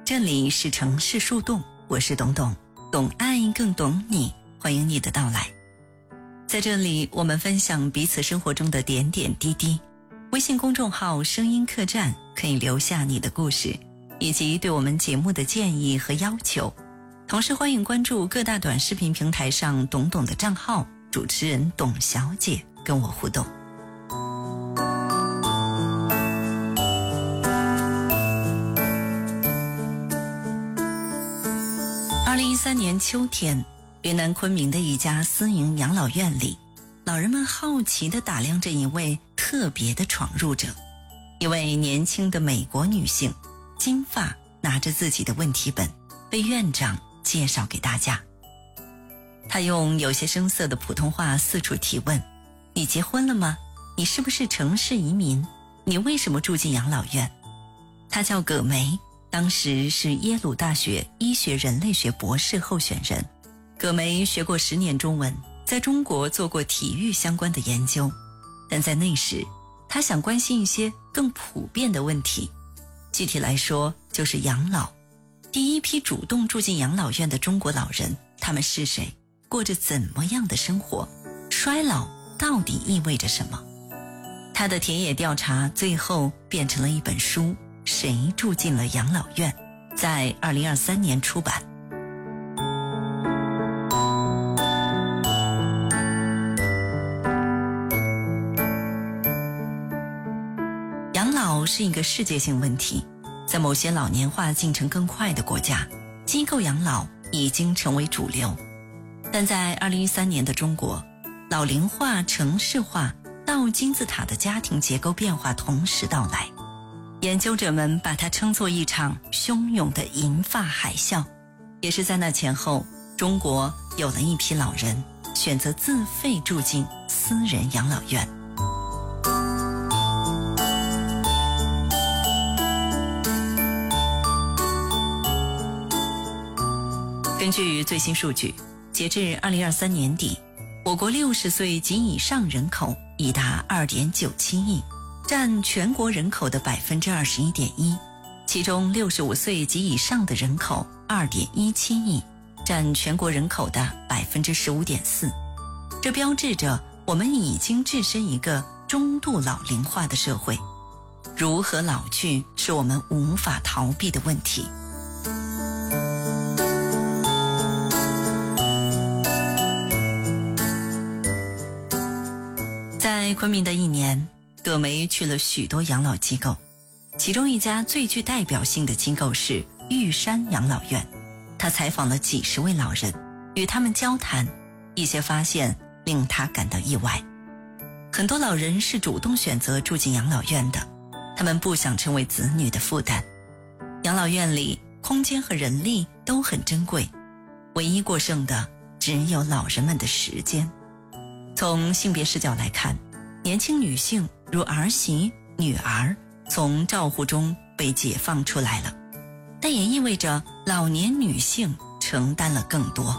这里是城市树洞，我是董董，懂爱更懂你，欢迎你的到来。在这里我们分享彼此生活中的点点滴滴。微信公众号声音客栈可以留下你的故事以及对我们节目的建议和要求，同时欢迎关注各大短视频平台上董董的账号，主持人董小姐跟我互动。2013年秋天，云南昆明的一家私营养老院里，老人们好奇地打量着一位特别的闯入者，一位年轻的美国女性，金发，拿着自己的问题本，被院长介绍给大家。她用有些生涩的普通话四处提问：你结婚了吗？你是不是城市移民？你为什么住进养老院？她叫葛梅，当时是耶鲁大学医学人类学博士候选人。葛梅学过10年中文，在中国做过体育相关的研究，但在那时她想关心一些更普遍的问题，具体来说就是养老。第一批主动住进养老院的中国老人，他们是谁？过着怎么样的生活？衰老到底意味着什么？她的田野调查最后变成了一本书，谁住进了养老院，在2023年出版。养老是一个世界性问题，在某些老年化进程更快的国家，机构养老已经成为主流。但在2013年的中国，老龄化、城市化、倒金字塔的家庭结构变化同时到来，研究者们把它称作一场汹涌的银发海啸。也是在那前后，中国有了一批老人选择自费住进私人养老院。根据最新数据，截至2023年底，我国60岁及以上人口已达 2.97 亿，占全国人口的 21.1%， 其中65岁及以上的人口 2.17 亿，占全国人口的 15.4%。 这标志着我们已经置身一个中度老龄化的社会，如何老去是我们无法逃避的问题。在昆明的一年，葛梅去了许多养老机构，其中一家最具代表性的机构是玉山养老院。他采访了几十位老人，与他们交谈，一些发现令他感到意外。很多老人是主动选择住进养老院的，他们不想成为子女的负担。养老院里空间和人力都很珍贵，唯一过剩的只有老人们的时间。从性别视角来看，年轻女性如儿媳、女儿从照护中被解放出来了，但也意味着老年女性承担了更多。